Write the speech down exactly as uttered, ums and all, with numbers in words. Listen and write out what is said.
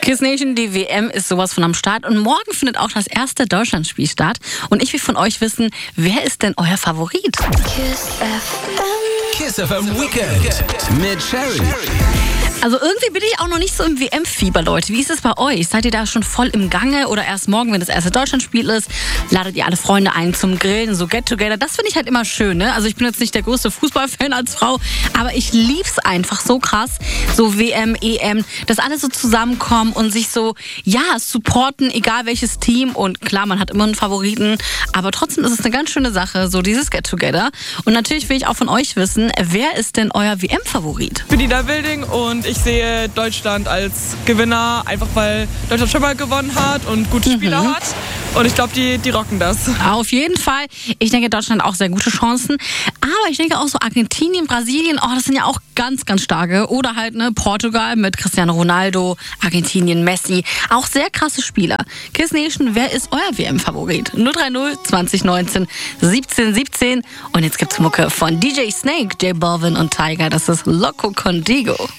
Kiss Nation, die W M ist sowas von am Start und morgen findet auch das erste Deutschlandspiel statt. Und ich will von euch wissen, wer ist denn euer Favorit? Kiss F M. Kiss F M Weekend mit Sherry. Also irgendwie bin ich auch noch nicht so im W M-Fieber, Leute. Wie ist es bei euch? Seid ihr da schon voll im Gange oder erst morgen, wenn das erste Deutschlandspiel ist, ladet ihr alle Freunde ein zum Grillen, so Get-Together? Das finde ich halt immer schön, ne? Also ich bin jetzt nicht der größte Fußballfan als Frau, aber ich lieb's einfach so krass, so W M, E M, dass alle so zusammenkommen und sich so, ja, supporten, egal welches Team. Und klar, man hat immer einen Favoriten, aber trotzdem ist es eine ganz schöne Sache, so dieses Get-Together. Und natürlich will ich auch von euch wissen, wer ist denn euer W M-Favorit? Ich bin Dina Wilding und ich sehe Deutschland als Gewinner, einfach weil Deutschland schon mal gewonnen hat und gute Spieler Mhm. hat. Und ich glaube, die, die rocken das. Auf jeden Fall. Ich denke, Deutschland hat auch sehr gute Chancen. Aber ich denke auch so Argentinien, Brasilien, oh, das sind ja auch ganz, ganz starke. Oder halt ne Portugal mit Cristiano Ronaldo, Argentinien, Messi. Auch sehr krasse Spieler. Kiss Nation, wer ist euer W M-Favorit? null drei null zwanzig neunzehn siebzehn siebzehn. Und jetzt gibt's Mucke von D J Snake, J Balvin und Tiger. Das ist Loco Contigo.